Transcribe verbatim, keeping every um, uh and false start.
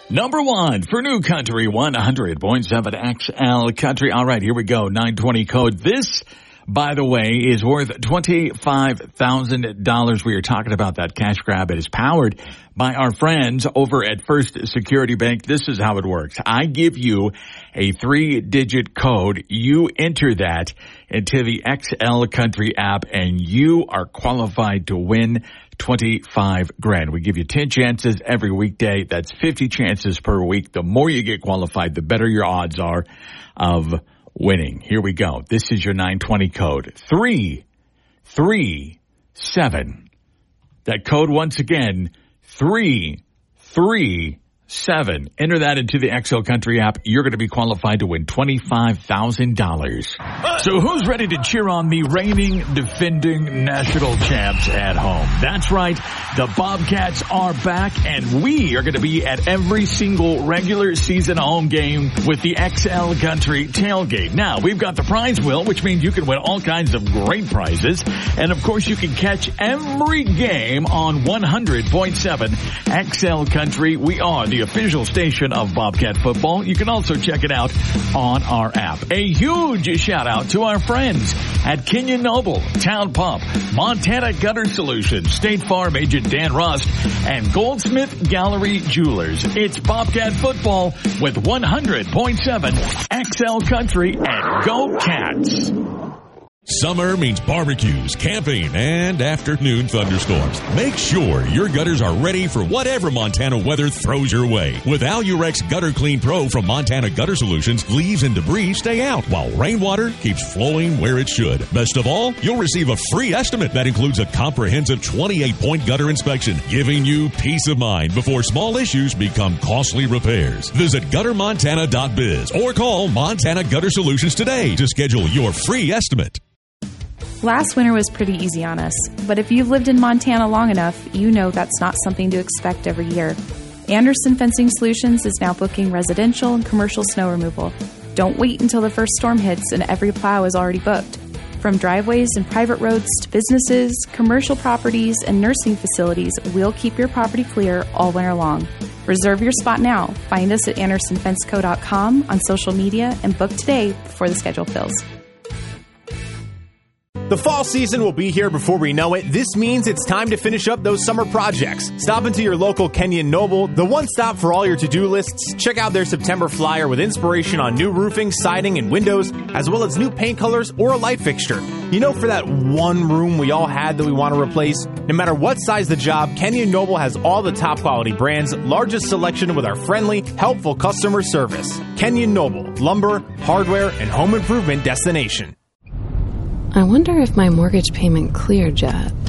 Number one for New Country one hundred point seven X L Country. All right, here we go. nine twenty code. This, by the way, is worth twenty-five thousand dollars. We are talking about that cash grab. It is powered by our friends over at First Security Bank. This is how it works. I give you a three-digit code. You enter that into the X L Country app, and you are qualified to win twenty-five grand. We give you ten chances every weekday. That's fifty chances per week. The more you get qualified, the better your odds are of winning. Here we go. This is your nine twenty code. three three seven. That code once again, three three seven. Enter that into the X L Country app. You're going to be qualified to win twenty-five thousand dollars. So who's ready to cheer on the reigning, defending national champs at home? That's right. The Bobcats are back, and we are going to be at every single regular season home game with the X L Country tailgate. Now, we've got the prize wheel, which means you can win all kinds of great prizes. And, of course, you can catch every game on one hundred point seven X L Country. We are the official station of Bobcat football. You can also check it out on our app. A huge shout out to our friends at Kenyon Noble, Town Pump, Montana Gutter Solutions, State Farm agent Dan Rust, and Goldsmith Gallery Jewelers. It's Bobcat football with one hundred point seven X L Country, and go Cats! Summer means barbecues, camping, and afternoon thunderstorms. Make sure your gutters are ready for whatever Montana weather throws your way. With Alurex Gutter Clean Pro from Montana Gutter Solutions, leaves and debris stay out, while rainwater keeps flowing where it should. Best of all, you'll receive a free estimate that includes a comprehensive twenty-eight point gutter inspection, giving you peace of mind before small issues become costly repairs. Visit gutter montana dot biz or call Montana Gutter Solutions today to schedule your free estimate. Last winter was pretty easy on us, but if you've lived in Montana long enough, you know that's not something to expect every year. Anderson Fencing Solutions is now booking residential and commercial snow removal. Don't wait until the first storm hits and every plow is already booked. From driveways and private roads to businesses, commercial properties, and nursing facilities, we'll keep your property clear all winter long. Reserve your spot now. Find us at anderson fence co dot com on social media and book today before the schedule fills. The fall season will be here before we know it. This means it's time to finish up those summer projects. Stop into your local Kenyon Noble, the one stop for all your to-do lists. Check out their September flyer with inspiration on new roofing, siding, and windows, as well as new paint colors or a light fixture. You know, for that one room we all had that we want to replace, no matter what size the job, Kenyon Noble has all the top quality brands, largest selection with our friendly, helpful customer service. Kenyon Noble, lumber, hardware, and home improvement destination. I wonder if my mortgage payment cleared yet.